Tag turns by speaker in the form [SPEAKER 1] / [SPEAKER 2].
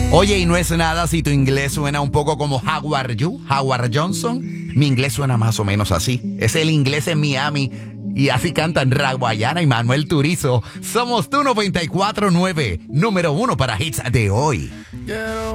[SPEAKER 1] Oye, y no es nada si tu inglés suena un poco como How are you, Howard Johnson. Mi inglés suena más o menos así. Es el inglés en Miami. Y así cantan Raguayana y Manuel Turizo. Somos tu 94.9, número 1 para hits de hoy.